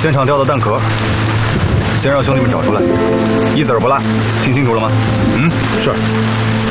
现场掉的弹壳，先让兄弟们找出来，一子儿不落，听清楚了吗？ 是。